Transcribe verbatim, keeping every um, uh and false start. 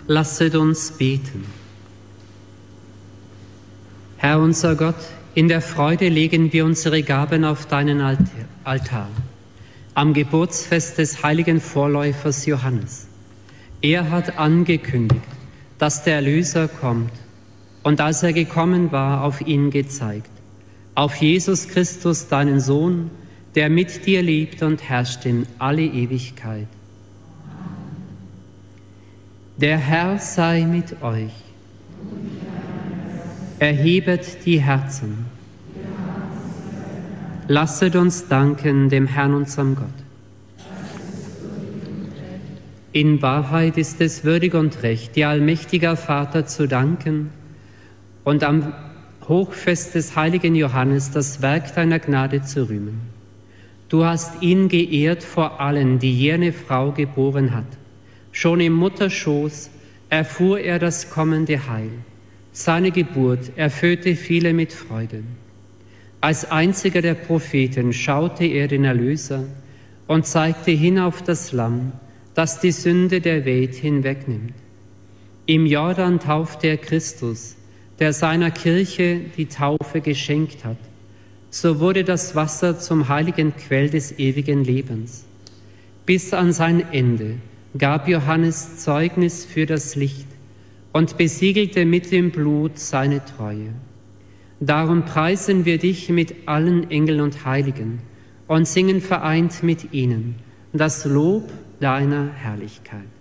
Lasset uns beten. Herr unser Gott, in der Freude legen wir unsere Gaben auf deinen Altar. Am Geburtsfest des heiligen Vorläufers Johannes. Er hat angekündigt, dass der Erlöser kommt und als er gekommen war, auf ihn gezeigt. Auf Jesus Christus, deinen Sohn, der mit dir lebt und herrscht in alle Ewigkeit. Der Herr sei mit euch. Erhebet die Herzen. Lasset uns danken dem Herrn, unserem Gott. In Wahrheit ist es würdig und recht, dir, allmächtiger Vater, zu danken und am Hochfest des heiligen Johannes das Werk deiner Gnade zu rühmen. Du hast ihn geehrt vor allen, die jene Frau geboren hat. Schon im Mutterschoß erfuhr er das kommende Heil. Seine Geburt erfüllte viele mit Freude. Als einziger der Propheten schaute er den Erlöser und zeigte hin auf das Lamm, das die Sünde der Welt hinwegnimmt. Im Jordan taufte er Christus, der seiner Kirche die Taufe geschenkt hat. So wurde das Wasser zum heiligen Quell des ewigen Lebens. Bis an sein Ende gab Johannes Zeugnis für das Licht und besiegelte mit dem Blut seine Treue. Darum preisen wir dich mit allen Engeln und Heiligen und singen vereint mit ihnen das Lob deiner Herrlichkeit.